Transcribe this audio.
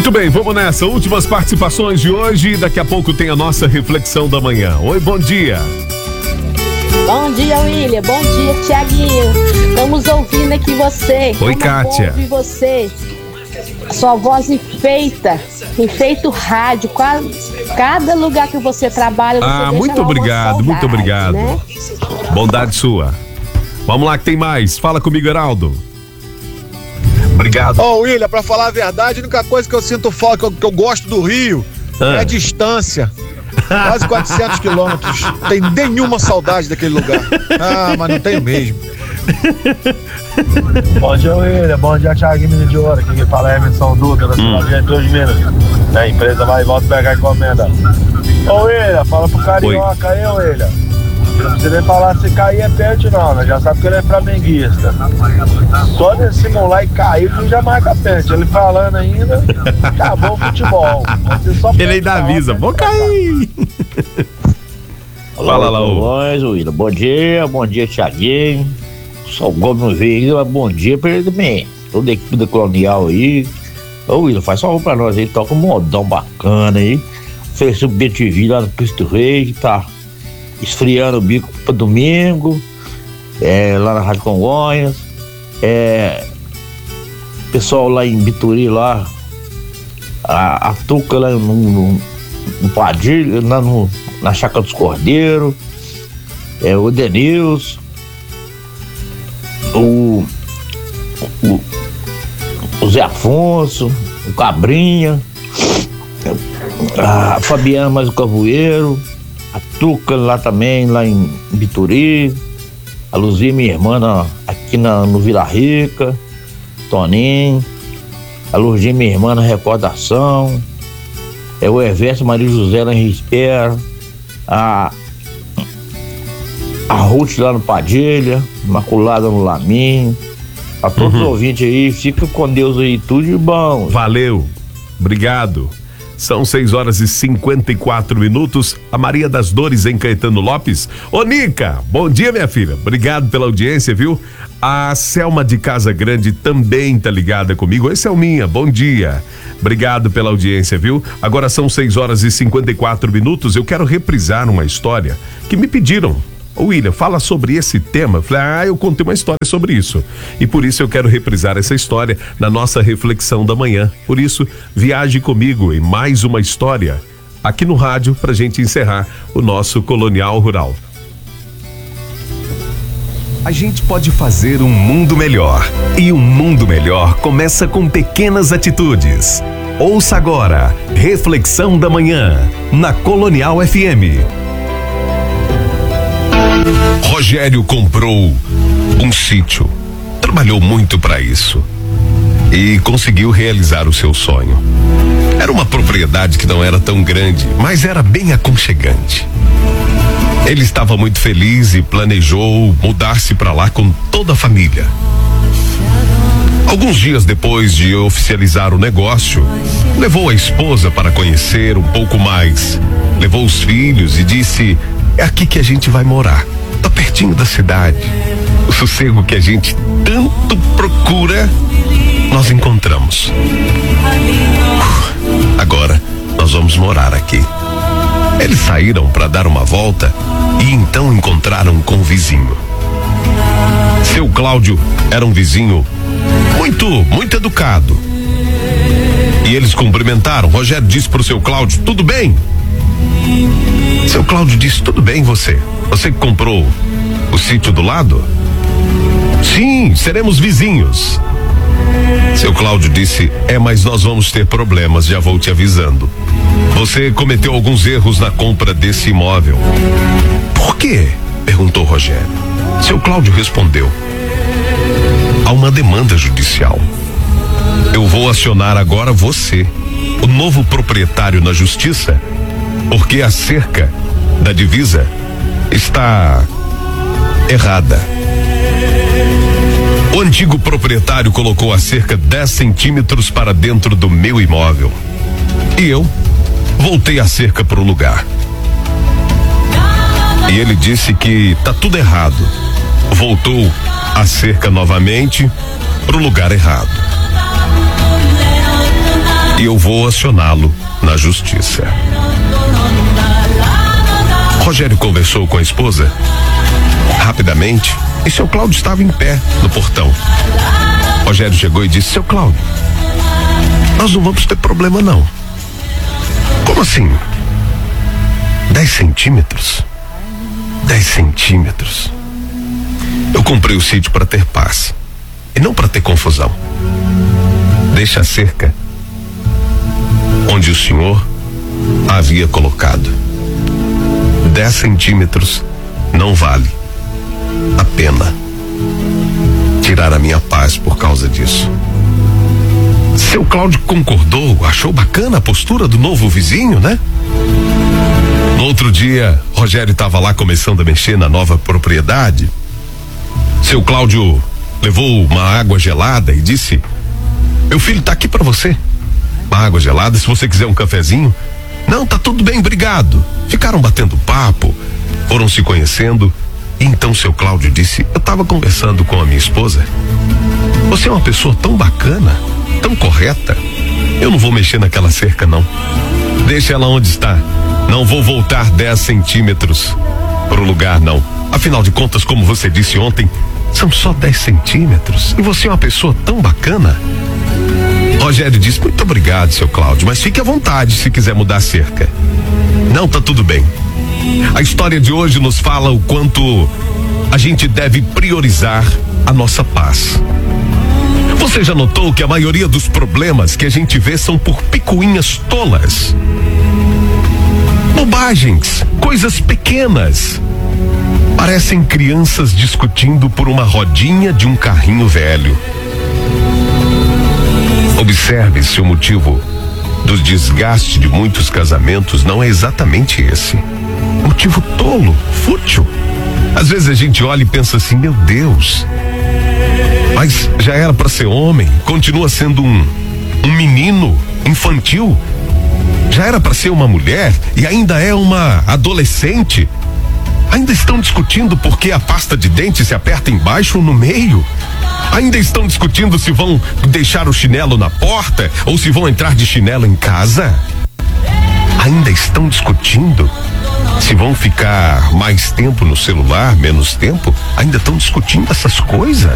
Muito bem, vamos nessa. Últimas participações de hoje. Daqui a pouco tem a nossa reflexão da manhã. Oi, bom dia. Bom dia, William. Bom dia, Tiaguinho. Estamos ouvindo aqui você. Oi, Kátia. Ouve você. Sua voz enfeita o rádio. Cada lugar que você trabalha, você deixa muito lá obrigado, saudade, muito obrigado. Né? Bondade sua. Vamos lá que tem mais. Fala comigo, Heraldo. Obrigado. William, pra falar a verdade, a única coisa que eu sinto falta, que eu gosto do Rio, é a distância. Quase 400 quilômetros. Tem nenhuma saudade daquele lugar. Mas não tenho mesmo. Bom dia, William. Bom dia, Thiago Minas de Ouro. Aqui quem fala é Emerson Duca, da cidade de Entre Minas. A empresa vai e volta pegar encomenda. William, fala pro Carioca aí, William. Não precisa nem falar se cair é pênalti não, né? Já sabe que ele é flamenguista. Só de simular e cair, ele já marca pênalti. Ele falando ainda, acabou o futebol. Ele ainda avisa, vou cair. Fala lá, William. Bom dia, Thiaguinho. Só o Gomes veio, mas bom dia pra ele também. Toda a equipe da Colonial aí. William, faz só um pra nós aí, toca um modão bacana aí. Ofereceu o BTV lá no Cristo Rei, que tá esfriando o bico para domingo, lá na Rádio Congonhas, pessoal lá em Bituri, lá, a Tuca lá no Padilha, lá na Chácara dos Cordeiros, o Denilson, o Zé Afonso, o Cabrinha, a Fabiana mais o Cavoeiro, a Tuca lá também, lá em Bituri, a Luzia, minha irmã, aqui no Vila Rica, Toninho, a Lurdinha, minha irmã, na Recordação, o Everto, Maria José lá em Rispera, a Ruth lá no Padilha, Imaculada no Laminho, a todos os ouvintes aí, fica com Deus aí, tudo de bom. Valeu, obrigado. São 6h54. A Maria das Dores em Caetano Lopes. Ô, Nica, bom dia, minha filha. Obrigado pela audiência, viu? A Selma de Casa Grande também tá ligada comigo. Oi, Selminha, bom dia. Obrigado pela audiência, viu? Agora são 6h54. Eu quero reprisar uma história que me pediram. William, fala sobre esse tema. Eu falei, eu contei uma história sobre isso. E por isso eu quero reprisar essa história na nossa reflexão da manhã. Por isso, viaje comigo em mais uma história aqui no rádio pra gente encerrar o nosso Colonial Rural. A gente pode fazer um mundo melhor. E um mundo melhor começa com pequenas atitudes. Ouça agora, Reflexão da Manhã, na Colonial FM. Rogério comprou um sítio, trabalhou muito para isso e conseguiu realizar o seu sonho. Era uma propriedade que não era tão grande, mas era bem aconchegante. Ele estava muito feliz e planejou mudar-se para lá com toda a família. Alguns dias depois de oficializar o negócio, levou a esposa para conhecer um pouco mais, levou os filhos e disse: é aqui que a gente vai morar. Tá pertinho da cidade. O sossego que a gente tanto procura, nós encontramos. Agora nós vamos morar aqui. Eles saíram para dar uma volta e então encontraram com o vizinho. Seu Cláudio era um vizinho muito educado. E eles cumprimentaram. Rogério disse pro seu Cláudio: tudo bem? Seu Cláudio disse: tudo bem, você que comprou o sítio do lado? Sim, seremos vizinhos. Seu Cláudio disse: mas nós vamos ter problemas, já vou te avisando. Você cometeu alguns erros na compra desse imóvel. Por quê? Perguntou Rogério. Seu Cláudio respondeu: há uma demanda judicial. Eu vou acionar agora você, o novo proprietário, na justiça, porque a cerca da divisa está errada. O antigo proprietário colocou a cerca 10 centímetros para dentro do meu imóvel. E eu voltei a cerca para o lugar. E ele disse que tá tudo errado. Voltou a cerca novamente para o lugar errado. E eu vou acioná-lo na justiça. Rogério conversou com a esposa rapidamente e seu Cláudio estava em pé no portão. Rogério chegou e disse: seu Cláudio, nós não vamos ter problema não. Como assim? 10 centímetros? 10 centímetros. Eu comprei o sítio para ter paz e não para ter confusão. Deixa a cerca onde o senhor a havia colocado. 10 centímetros não vale a pena tirar a minha paz por causa disso. Seu Cláudio concordou, achou bacana a postura do novo vizinho, né? No outro dia, Rogério estava lá começando a mexer na nova propriedade. Seu Cláudio levou uma água gelada e disse: meu filho, tá aqui para você. Uma água gelada, se você quiser um cafezinho. Não, tá tudo bem, obrigado. Ficaram batendo papo, foram se conhecendo. E então seu Cláudio disse: eu tava conversando com a minha esposa. Você é uma pessoa tão bacana, tão correta. Eu não vou mexer naquela cerca não. Deixa ela onde está. Não vou voltar 10 centímetros pro lugar não. Afinal de contas, como você disse ontem, são só 10 centímetros. E você é uma pessoa tão bacana. Rogério disse: muito obrigado, seu Cláudio, mas fique à vontade se quiser mudar a cerca. Não, tá tudo bem. A história de hoje nos fala o quanto a gente deve priorizar a nossa paz. Você já notou que a maioria dos problemas que a gente vê são por picuinhas tolas? Bobagens, coisas pequenas. Parecem crianças discutindo por uma rodinha de um carrinho velho. Observe se o motivo do desgaste de muitos casamentos não é exatamente esse. Motivo tolo, fútil. Às vezes a gente olha e pensa assim: meu Deus, mas já era para ser homem, continua sendo um menino infantil. Já era para ser uma mulher e ainda é uma adolescente. Ainda estão discutindo por que a pasta de dente se aperta embaixo ou no meio. Ainda estão discutindo se vão deixar o chinelo na porta ou se vão entrar de chinelo em casa. Ainda estão discutindo se vão ficar mais tempo no celular, menos tempo. Ainda estão discutindo essas coisas.